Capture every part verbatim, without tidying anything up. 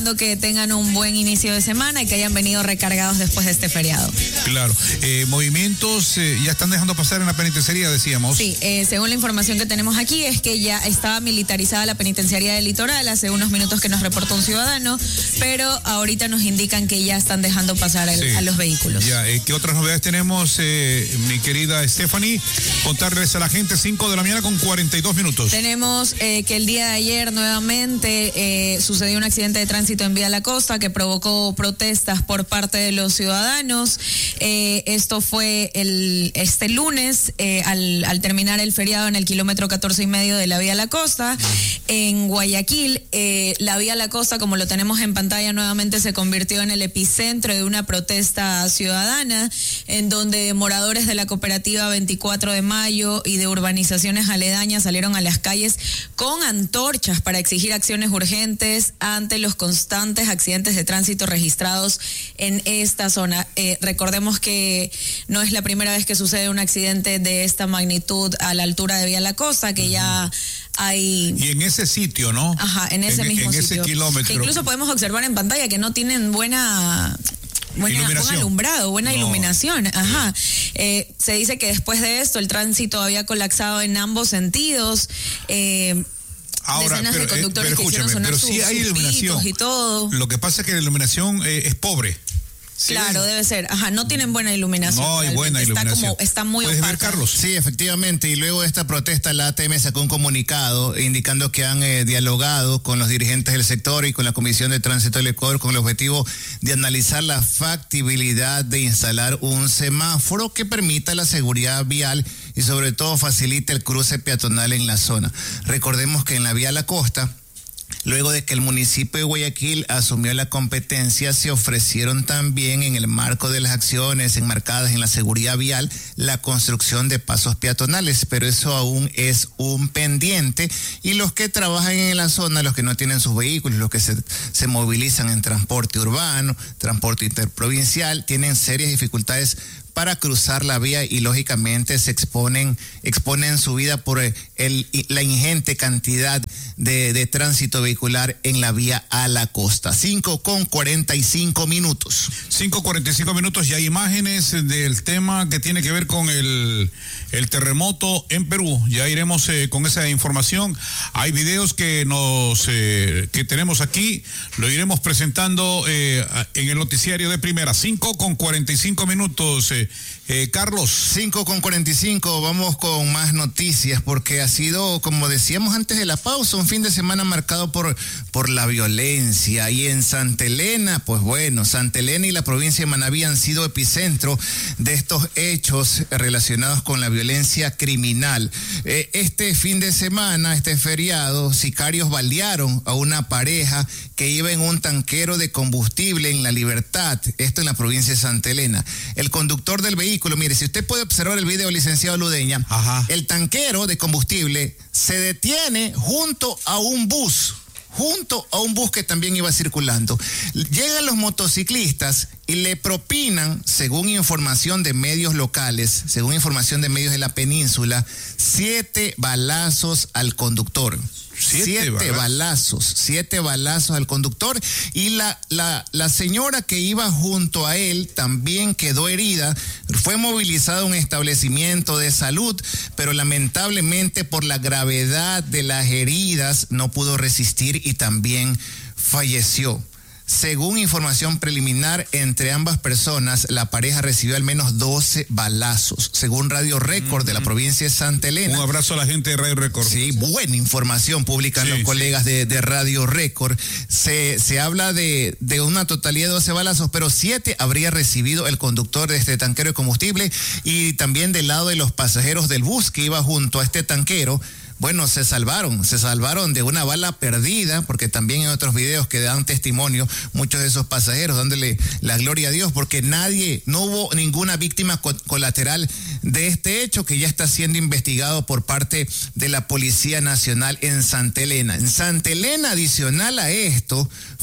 que tengan un buen inicio de semana y que hayan venido recargados después de este feriado. Claro, eh, movimientos eh, ya están dejando pasar en la penitenciaría, decíamos. Sí, eh, según la información que tenemos aquí es que ya estaba militarizada la penitenciaría del Litoral hace unos minutos que nos reportó un ciudadano, pero ahorita nos indican que ya están dejando pasar el, sí. a los vehículos. Ya, eh, ¿qué otras novedades tenemos, eh, mi querida Stephanie? Contarles a la gente, cinco de la mañana con cuarenta y dos minutos. Tenemos eh, que el día de ayer nuevamente eh, sucedió un accidente de tránsito en Vía La Costa que provocó protestas por parte de los ciudadanos. Eh, esto fue el este lunes eh, al, al terminar el feriado en el kilómetro catorce y medio de la Vía La Costa. En Guayaquil, eh, la Vía La Costa, como lo tenemos en pantalla, nuevamente se convirtió en el epicentro de una protesta ciudadana en donde moradores de la cooperativa veinticuatro de mayo y de urbanizaciones aledañas salieron a las calles con antorchas para exigir acciones urgentes ante los constantes accidentes de tránsito registrados en esta zona. Eh, recordemos que no es la primera vez que sucede un accidente de esta magnitud a la altura de Vía La Costa, que ya hay... Y en ese sitio, ¿no? Ajá, en ese en, mismo en sitio. ese kilómetro. Que incluso podemos observar en pantalla que no tienen buena... Buena, buen alumbrado, buena no. iluminación. Ajá. Eh, se dice que después de esto el tránsito había colapsado en ambos sentidos. Eh, Ahora, decenas pero, de conductores eh, pero escúchame, que hicieron sonar pero sí sus, hay sus iluminación y todo. Lo que pasa es que la iluminación eh, es pobre. ¿Sí? Claro, debe ser. Ajá, no tienen buena iluminación. No hay buena está iluminación. Como, está muy ¿Puedes opaca. ver, Carlos? Sí, efectivamente. Y luego de esta protesta, la A T M sacó un comunicado indicando que han eh, dialogado con los dirigentes del sector y con la Comisión de Tránsito del Ecuador con el objetivo de analizar la factibilidad de instalar un semáforo que permita la seguridad vial y sobre todo facilite el cruce peatonal en la zona. Recordemos que en la Vía La Costa, luego de que el municipio de Guayaquil asumió la competencia, se ofrecieron también en el marco de las acciones enmarcadas en la seguridad vial la construcción de pasos peatonales, pero eso aún es un pendiente y los que trabajan en la zona, los que no tienen sus vehículos, los que se, se movilizan en transporte urbano, transporte interprovincial, tienen serias dificultades para cruzar la vía y lógicamente se exponen, exponen su vida por el, la ingente cantidad de, de tránsito vehicular en la vía a la costa. cinco con cuarenta y cinco minutos. cinco cuarenta y cinco minutos y hay imágenes del tema que tiene que ver con el, el terremoto en Perú. Ya iremos eh, con esa información. Hay videos que nos eh, que tenemos aquí, lo iremos presentando eh, en el noticiario de primera. cinco con cuarenta y cinco minutos. Eh, Eh, Carlos. cinco con cuarenta y cinco, vamos con más noticias porque ha sido, como decíamos antes de la pausa, un fin de semana marcado por, por la violencia. Y en Santa Elena, pues bueno, Santa Elena y la provincia de Manabí han sido epicentro de estos hechos relacionados con la violencia criminal. Eh, este fin de semana, este feriado, sicarios balearon a una pareja que iba en un tanquero de combustible en La Libertad, esto en la provincia de Santa Elena. El conductor del vehículo, mire, si usted puede observar el video, licenciado Ludeña, Ajá. el tanquero de combustible se detiene junto a un bus, junto a un bus que también iba circulando. Llegan los motociclistas y le propinan, según información de medios locales, según información de medios de la península, siete balazos al conductor. Siete, siete balazos, siete balazos al conductor y la, la, la señora que iba junto a él también quedó herida, fue movilizada a un establecimiento de salud, pero lamentablemente por la gravedad de las heridas no pudo resistir y también falleció. Según información preliminar, entre ambas personas, la pareja recibió al menos doce balazos, según Radio Récord mm-hmm. de la provincia de Santa Elena. Un abrazo a la gente de Radio Récord. Sí, buena información publican sí, los colegas sí. de, de Radio Récord. Se, se habla de, de una totalidad de doce balazos, pero siete habría recibido el conductor de este tanquero de combustible y también del lado de los pasajeros del bus que iba junto a este tanquero. Bueno, se salvaron, se salvaron de una bala perdida, porque también en otros videos que dan testimonio, muchos de esos pasajeros dándole la gloria a Dios, porque nadie, no hubo ninguna víctima co- colateral de este hecho que ya está siendo investigado por parte de la Policía Nacional en Santa Elena. En Santa Elena, adicional a esto,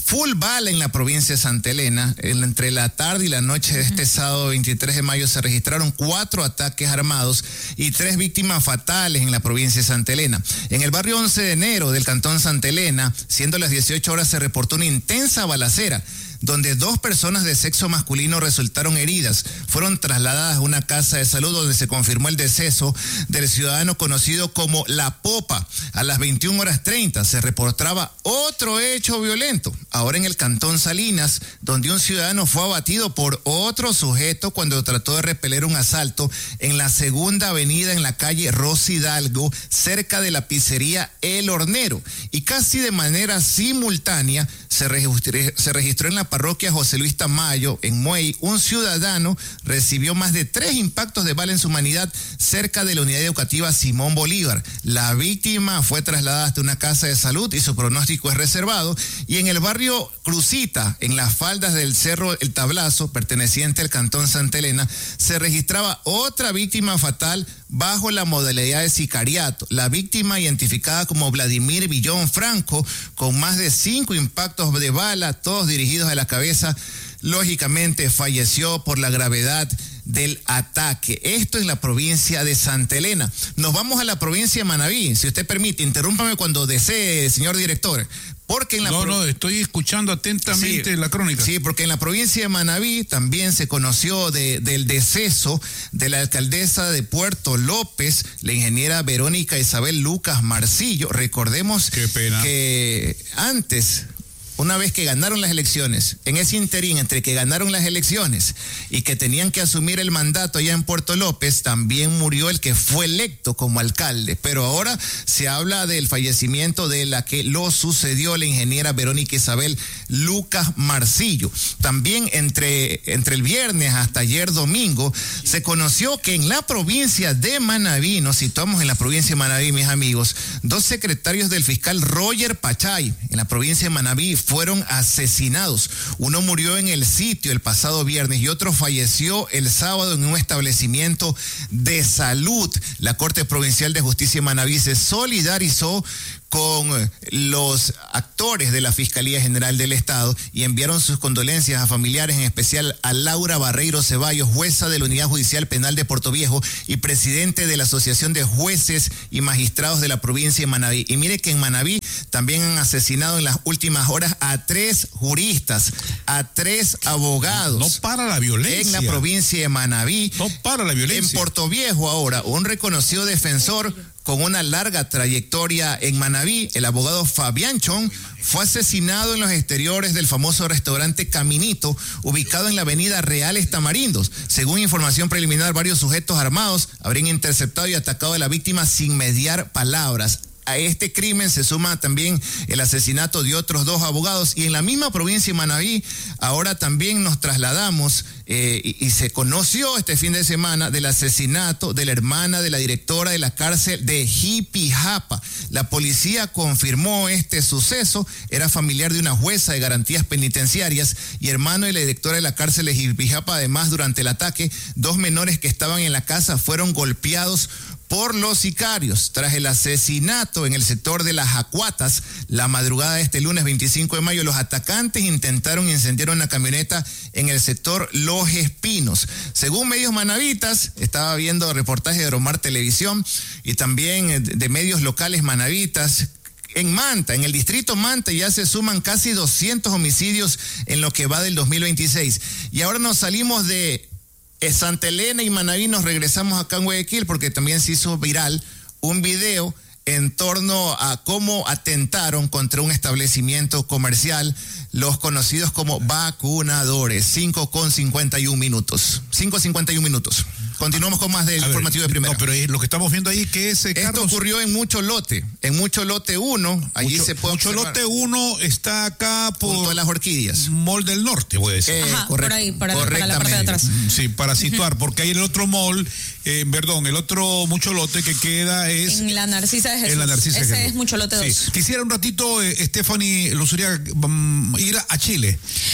full bala en la provincia de Santa Elena. Entre la tarde y la noche de este sábado veintitrés de mayo se registraron cuatro ataques armados y tres víctimas fatales en la provincia de Santa Elena. En el barrio once de enero del cantón Santa Elena, siendo las dieciocho horas, se reportó una intensa balacera, donde dos personas de sexo masculino resultaron heridas. Fueron trasladadas a una casa de salud donde se confirmó el deceso del ciudadano conocido como La Popa. A las veintiuna horas treinta se reportaba otro hecho violento, ahora en el cantón Salinas, donde un ciudadano fue abatido por otro sujeto cuando trató de repeler un asalto en la segunda avenida en la calle Rosa Hidalgo, cerca de la pizzería El Hornero. Y casi de manera simultánea se registró, se registró en la parroquia José Luis Tamayo, en Muey, un ciudadano recibió más de tres impactos de bala en su humanidad cerca de la unidad educativa Simón Bolívar. La víctima fue trasladada hasta una casa de salud y su pronóstico es reservado. Y en el barrio Crucita, en las faldas del Cerro El Tablazo, perteneciente al cantón Santa Elena, se registraba otra víctima fatal bajo la modalidad de sicariato. La víctima, identificada como Vladimir Villón Franco, con más de cinco impactos de bala, todos dirigidos a la cabeza, lógicamente falleció por la gravedad del ataque. Esto es la provincia de Santa Elena. Nos vamos a la provincia de Manabí. Si usted permite, interrúmpame cuando desee, señor director. Porque en la no, pro... no, estoy escuchando atentamente sí, la crónica. Sí, porque en la provincia de Manabí también se conoció de, del deceso de la alcaldesa de Puerto López, la ingeniera Verónica Isabel Lucas Marcillo. Recordemos Qué pena. que antes, una vez que ganaron las elecciones, en ese interín entre que ganaron las elecciones y que tenían que asumir el mandato allá en Puerto López, también murió el que fue electo como alcalde. Pero ahora se habla del fallecimiento de la que lo sucedió, la ingeniera Verónica Isabel Lucas Marcillo. También entre, entre el viernes hasta ayer domingo se conoció que en la provincia de Manabí, nos situamos en la provincia de Manabí, mis amigos, dos secretarios del fiscal Roger Pachay en la provincia de Manabí fueron asesinados. Uno murió en el sitio el pasado viernes y otro falleció el sábado en un establecimiento de salud. La Corte Provincial de Justicia de Manabí se solidarizó con los actores de la Fiscalía General del Estado y enviaron sus condolencias a familiares, en especial a Laura Barreiro Ceballos, jueza de la Unidad Judicial Penal de Puerto Viejo y presidente de la Asociación de Jueces y Magistrados de la provincia de Manabí. Y mire que en Manabí también han asesinado en las últimas horas a tres juristas, a tres abogados. No para la violencia. En la provincia de Manabí. No para la violencia. En Puerto Viejo ahora, un reconocido defensor con una larga trayectoria en Manabí, el abogado Fabián Chong, fue asesinado en los exteriores del famoso restaurante Caminito, ubicado en la avenida Reales Tamarindos. Según información preliminar, varios sujetos armados habrían interceptado y atacado a la víctima sin mediar palabras. A este crimen se suma también el asesinato de otros dos abogados, y en la misma provincia de Manabí ahora también nos trasladamos eh, y, y se conoció este fin de semana del asesinato de la hermana de la directora de la cárcel de Jipijapa. La policía confirmó este suceso, era familiar de una jueza de garantías penitenciarias y hermano de la directora de la cárcel de Jipijapa. Además, durante el ataque, dos menores que estaban en la casa fueron golpeados por los sicarios. Tras el asesinato en el sector de Las Acuatas, la madrugada de este lunes veinticinco de mayo, los atacantes intentaron incendiar una camioneta en el sector Los Espinos. Según medios manavitas, estaba viendo reportajes de Romar Televisión y también de medios locales manavitas, en Manta, en el distrito Manta, ya se suman casi doscientos homicidios en lo que va del dos mil veintiséis. Y ahora nos salimos de Santa Elena y Manabí, nos regresamos acá en Guayaquil porque también se hizo viral un video en torno a cómo atentaron contra un establecimiento comercial los conocidos como vacunadores. cinco con cincuenta y un minutos. cinco cincuenta y un minutos. Continuamos con más del informativo de primera. No, pero lo que estamos viendo ahí, que es, Esto Carlos, ocurrió en Mucho Lote. En Mucho Lote uno, allí Mucho, se puede Mucho observar. Lote uno está acá por Junto a las Orquídeas. Mall del Norte, voy a decir. Eh, Ajá, correcto, por ahí, para, para la parte de atrás. Sí, para situar, porque hay el otro mall, eh, perdón, el otro Mucho Lote que queda es En la Narcisa de Jesús. en la Narcisa de Ese Jesús. es Mucho Lote dos. Sí. Quisiera un ratito, eh, Stephanie Lusuriaga, um, ir a Chile.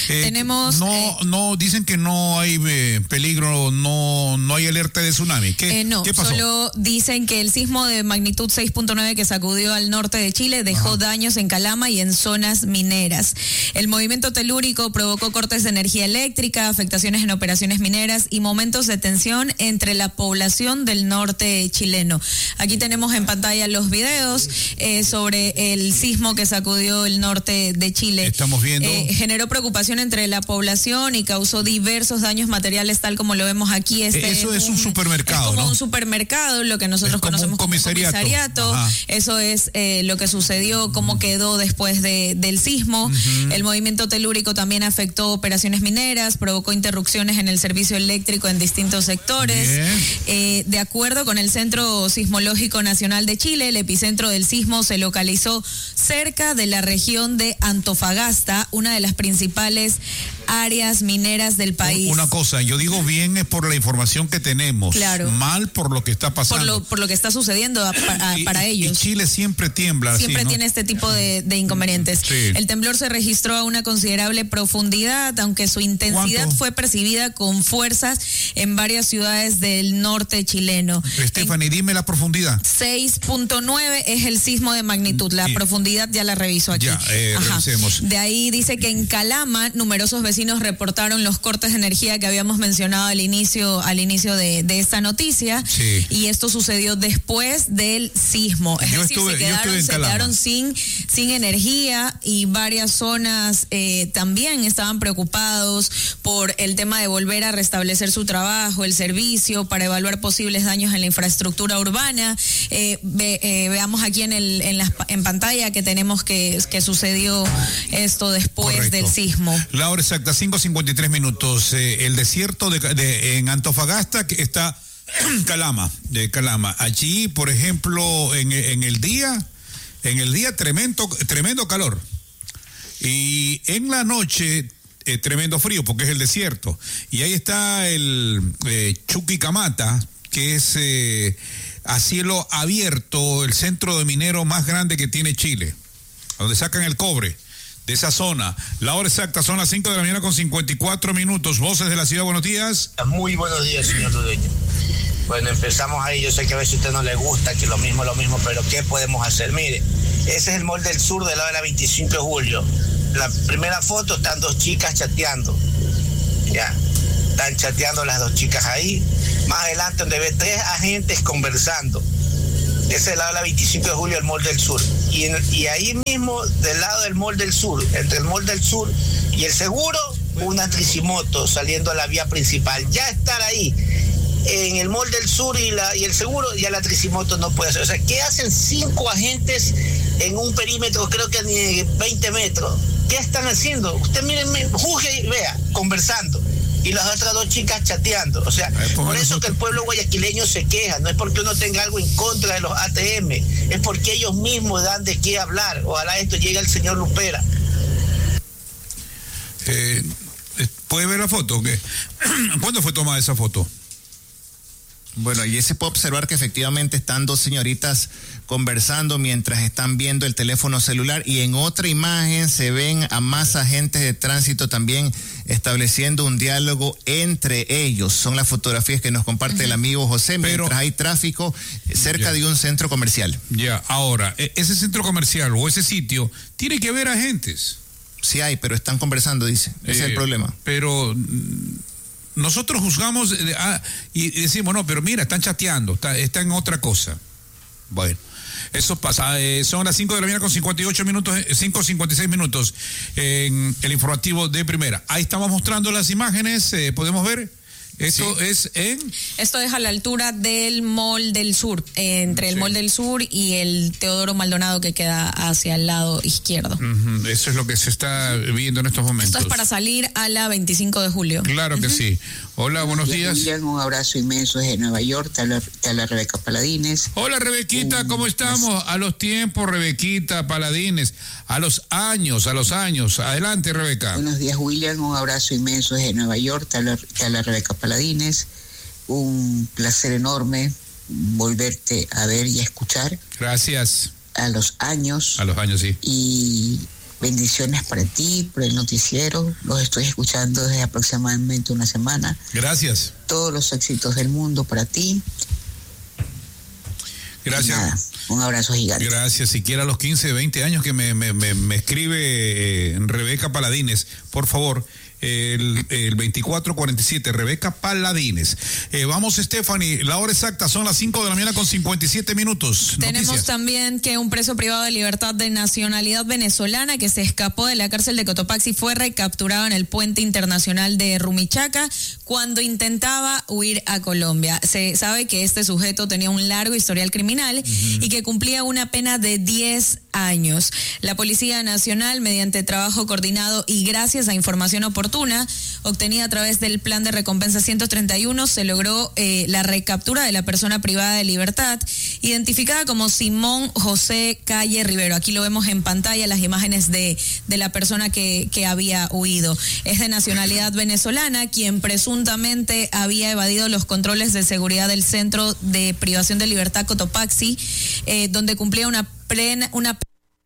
Eh, Tenemos... No, eh, no, dicen que no hay eh, peligro, no, no hay alerta de tsunami. ¿Qué, eh, no, ¿qué pasó? Solo dicen que el sismo de magnitud seis punto nueve que sacudió al norte de Chile dejó Ajá. daños en Calama y en zonas mineras. El movimiento telúrico provocó cortes de energía eléctrica, afectaciones en operaciones mineras y momentos de tensión entre la población del norte chileno. Aquí tenemos en pantalla los videos eh, sobre el sismo que sacudió el norte de Chile. Estamos viendo. Eh, generó preocupación entre la población y causó diversos daños materiales, tal como lo vemos aquí. Este Eso es un, un supermercado, es como ¿no? un supermercado, lo que nosotros como conocemos un comisariato. como comisariato. Eso es eh, lo que sucedió, cómo quedó después de, del sismo. Uh-huh. El movimiento telúrico también afectó operaciones mineras, provocó interrupciones en el servicio eléctrico en distintos sectores. Eh, de acuerdo con el Centro Sismológico Nacional de Chile, el epicentro del sismo se localizó cerca de la región de Antofagasta, una de las principales áreas mineras del país. Una cosa, yo digo bien es por la información que tenemos, claro. mal por lo que está pasando. Por lo, por lo que está sucediendo a, a, y, para ellos. Y Chile siempre tiembla. Siempre así, ¿no? tiene este tipo de, de inconvenientes. Sí. El temblor se registró a una considerable profundidad, aunque su intensidad ¿Cuánto? fue percibida con fuerzas en varias ciudades del norte chileno. Stephanie, dime la profundidad. seis punto nueve es el sismo de magnitud. La y, profundidad ya la reviso aquí. Ya, eh, revisemos. De ahí dice que en Calama numerosos vecinos reportaron los cortes de energía que habíamos mencionado al inicio, al inicio de, de esta noticia. Sí. Y esto sucedió después del sismo. Es yo decir, estuve, se quedaron, se quedaron sin, sin energía y varias zonas eh, también estaban preocupados por el tema de volver a restablecer su trabajo, el servicio, para evaluar posibles daños en la infraestructura urbana. Eh, ve, eh, veamos aquí en, el, en, la, en pantalla que tenemos que, que sucedió esto después Correcto. del sismo. La hora exacta, cinco cincuenta y tres minutos. Eh, el desierto de, de, en Antofagasta que está Calama, de Calama. Allí, por ejemplo, en, en el día, en el día tremendo, tremendo calor. Y en la noche, eh, tremendo frío, porque es el desierto. Y ahí está el eh, Chuquicamata, que es eh, a cielo abierto, el centro de minero más grande que tiene Chile, donde sacan el cobre de esa zona. La hora exacta son las cinco de la mañana con cincuenta y cuatro minutos. Voces de la ciudad, buenos días. Muy buenos días, señor Ludeño. Bueno, empezamos ahí. Yo sé que a veces a usted no le gusta, que lo mismo, lo mismo, pero ¿qué podemos hacer? Mire, ese es el mall del sur del lado de la veinticinco de julio. La primera foto están dos chicas chateando. Ya, están chateando las dos chicas ahí. Más adelante donde ve tres agentes conversando. Ese es el lado de la veinticinco de julio, el mall del sur. Y, en, y ahí mismo, del lado del mall del sur, entre el mall del sur y el seguro, una tricimoto saliendo a la vía principal. Ya estar ahí, en el mall del sur y, la, y el seguro, ya la tricimoto no puede hacer. O sea, ¿qué hacen cinco agentes en un perímetro, creo que ni veinte metros? ¿Qué están haciendo? Usted miren, juzgue y vea, conversando. Y las otras dos chicas chateando. O sea, Ay, por eso que el pueblo guayaquileño se queja. No es porque uno tenga algo en contra de los A T M, es porque ellos mismos dan de qué hablar. Ojalá esto llegue al señor Lupera. Eh, ¿Puede ver la foto? ¿Qué? ¿Cuándo fue tomada esa foto? Bueno, y se puede observar que efectivamente están dos señoritas conversando mientras están viendo el teléfono celular, y en otra imagen se ven a más agentes de tránsito también estableciendo un diálogo entre ellos. Son las fotografías que nos comparte uh-huh. el amigo José, mientras Pero, hay tráfico cerca ya. de un centro comercial. Ya, ahora, ese centro comercial o ese sitio tiene que haber agentes. Sí hay, pero están conversando, dice. Ese eh, es el problema. Pero nosotros juzgamos eh, ah, y decimos, no, pero mira, están chateando, está, está en otra cosa. Bueno, eso pasa. Eh, son las cinco de la mañana con cincuenta y ocho minutos, cinco cincuenta y seis minutos en el informativo de primera. Ahí estamos mostrando las imágenes, eh, podemos ver. Esto sí. es en... Esto es a la altura del Mall del Sur, eh, entre el sí. Mall del Sur y el Teodoro Maldonado, que queda hacia el lado izquierdo. Uh-huh. Eso es lo que se está viendo en estos momentos. Esto es para salir a la veinticinco de julio. Claro que uh-huh. sí. Hola, buenos días. William, un abrazo inmenso desde Nueva York. Te habla, te habla Rebeca Paladines. Hola, Rebequita, un... ¿cómo estamos? A los tiempos, Rebequita Paladines. A los años, a los años. Adelante, Rebeca. Buenos días, William. Un abrazo inmenso desde Nueva York. Te habla, te habla Rebeca Paladines. Un placer enorme volverte a ver y a escuchar. Gracias. A los años. A los años, sí. Y Bendiciones para ti, por el noticiero. Los estoy escuchando desde aproximadamente una semana. Gracias. Todos los éxitos del mundo para ti. Gracias. Nada, un abrazo gigante. Gracias. Siquiera a los quince, veinte años que me, me, me, me escribe eh, Rebeca Paladines, por favor. El, el veinticuatro cuarenta y siete, Rebeca Paladines. Eh, vamos, Stephanie, la hora exacta son las cinco de la mañana con cincuenta y siete minutos. Tenemos Noticias. también que un preso privado de libertad de nacionalidad venezolana que se escapó de la cárcel de Cotopaxi fue recapturado en el puente internacional de Rumichaca cuando intentaba huir a Colombia. Se sabe que este sujeto tenía un largo historial criminal uh-huh. y que cumplía una pena de diez años. La Policía Nacional, mediante trabajo coordinado y gracias a información oportuna, obtenida a través del plan de recompensa ciento treinta y uno, se logró eh, la recaptura de la persona privada de libertad, identificada como Simón José Calle Rivero. Aquí lo vemos en pantalla, las imágenes de, de la persona que, que había huido. Es de nacionalidad venezolana, quien presuntamente había evadido los controles de seguridad del Centro de Privación de Libertad Cotopaxi, eh, donde cumplía una plena, una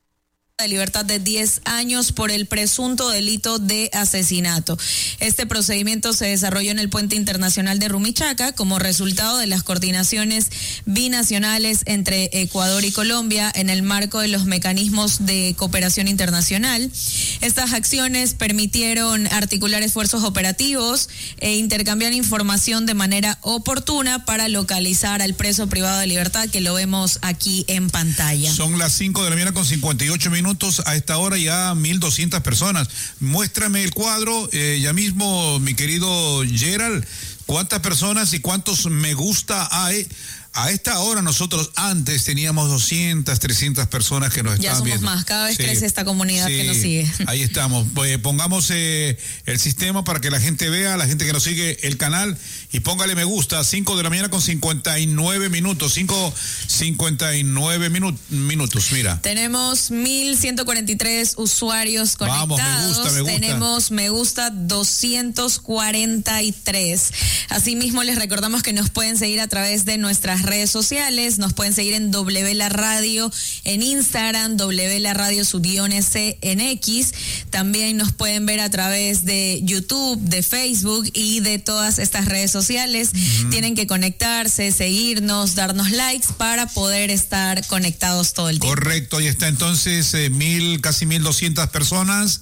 de libertad de diez años por el presunto delito de asesinato. Este procedimiento se desarrolló en el puente internacional de Rumichaca como resultado de las coordinaciones binacionales entre Ecuador y Colombia en el marco de los mecanismos de cooperación internacional. Estas acciones permitieron articular esfuerzos operativos e intercambiar información de manera oportuna para localizar al preso privado de libertad, que lo vemos aquí en pantalla. Son las cinco de la mañana con cincuenta y ocho minutos. A esta hora ya mil doscientas personas. Muéstrame el cuadro, eh, ya mismo, mi querido Gerald, cuántas personas y cuántos me gusta hay. A esta hora nosotros antes teníamos doscientas, trescientas personas que nos estaban viendo. Ya somos viendo. más, cada vez sí, crece esta comunidad sí, que nos sigue. Ahí estamos. Pues pongamos eh, el sistema para que la gente vea, la gente que nos sigue el canal, y póngale me gusta. cinco de la mañana con cincuenta y nueve minutos. cinco cincuenta y nueve minu- minutos, mira. Tenemos mil ciento cuarenta y tres usuarios conectados. Vamos, me gusta, me gusta. Tenemos me gusta doscientos cuarenta y tres. Asimismo, les recordamos que nos pueden seguir a través de nuestras redes sociales, nos pueden seguir en W La Radio en Instagram, W La Radio su guión S en X, también nos pueden ver a través de YouTube, de Facebook y de todas estas redes sociales. Uh-huh. Tienen que conectarse, seguirnos, darnos likes para poder estar conectados todo el tiempo. Correcto, ahí está entonces eh, mil, casi mil doscientas personas.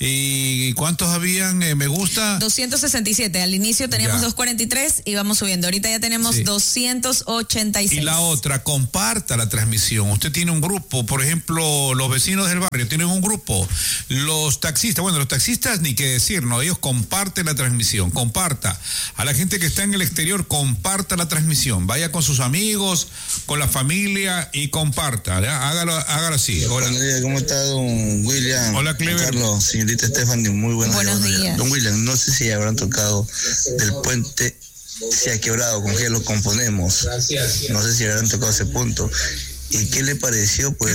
¿Y cuántos habían eh, me gusta? doscientos sesenta y siete. Al inicio teníamos ya. doscientos cuarenta y tres y vamos subiendo. Ahorita ya tenemos sí. doscientos ochenta y seis. Y la otra, comparta la transmisión. Usted tiene un grupo, por ejemplo, los vecinos del barrio tienen un grupo. Los taxistas, bueno, los taxistas ni qué decir, ¿no? Ellos comparten la transmisión. Comparta. A la gente que está en el exterior, comparta la transmisión. Vaya con sus amigos, con la familia y comparta. ¿Ya? Hágalo, hágalo así. Hola. Buenos días, ¿cómo está don William? Hola, Clever. Carlos, señor Stephanie, muy buenos, buenos días. días. Don William, no sé si habrán tocado del puente, se ha quebrado, con qué lo componemos. No sé si habrán tocado ese punto. ¿Y qué le pareció, pues,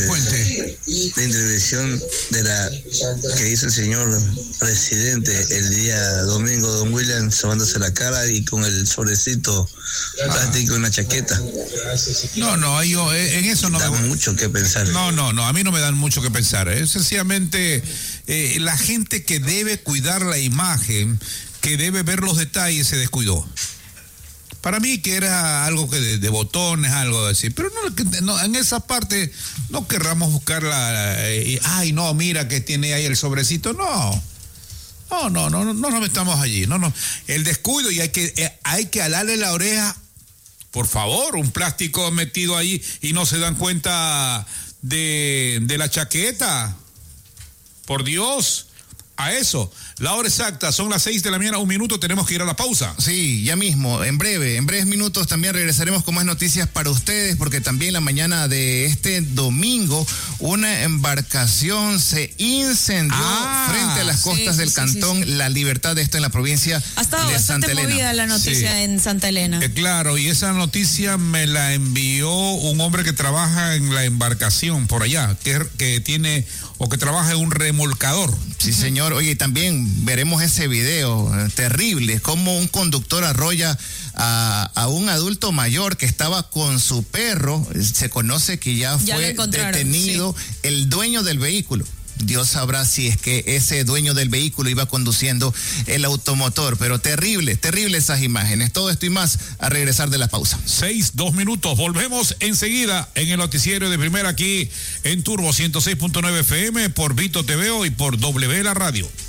la intervención de la que hizo el señor presidente el día domingo, don William, sobándose la cara y con el sobrecito plástico en la chaqueta? No, no, yo en eso no da me... mucho que pensar. No, no, no, a mí no me dan mucho que pensar. Es sencillamente eh, la gente que debe cuidar la imagen, que debe ver los detalles, se descuidó. Para mí que era algo que de, de botones, algo así, pero no, no en esa parte no querramos buscar la, eh, ay no, mira que tiene ahí el sobrecito, no, no, no, no, no, no nos metamos allí, no, no, el descuido y hay que, eh, hay que alarle la oreja, por favor, un plástico metido ahí y no se dan cuenta de, de la chaqueta, por Dios. A eso, la hora exacta, son las seis de la mañana, un minuto, tenemos que ir a la pausa. Sí, ya mismo, en breve, en breves minutos también regresaremos con más noticias para ustedes, porque también la mañana de este domingo, una embarcación se incendió ah, frente a las costas sí, del sí, cantón sí, sí. La Libertad, esto en la provincia ha estado de Santa Elena. Movida la noticia sí. en Santa Elena. Eh, claro, y esa noticia me la envió un hombre que trabaja en la embarcación por allá, que, que tiene o que trabaja en un remolcador. Sí, señor. Oye, también veremos ese video eh, terrible, como un conductor arrolla a, a un adulto mayor que estaba con su perro. Se conoce que ya, ya fue detenido sí. el dueño del vehículo. Dios sabrá si es que ese dueño del vehículo iba conduciendo el automotor, pero terrible, terrible esas imágenes. Todo esto y más a regresar de la pausa. Seis, dos minutos. Volvemos enseguida en el noticiero de Primera aquí en Turbo ciento seis punto nueve F M por Vito T V y por W La Radio.